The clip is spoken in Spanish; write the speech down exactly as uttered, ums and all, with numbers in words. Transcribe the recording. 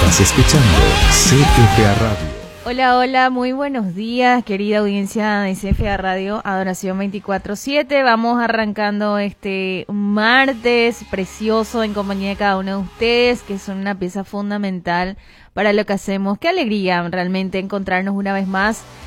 Estás escuchando C F A Radio. Hola, hola, muy buenos días, querida audiencia de C F A Radio, Adoración veinticuatro siete. Vamos arrancando este martes precioso en compañía de cada uno de ustedes, que son una pieza fundamental para lo que hacemos. Qué alegría realmente encontrarnos una vez más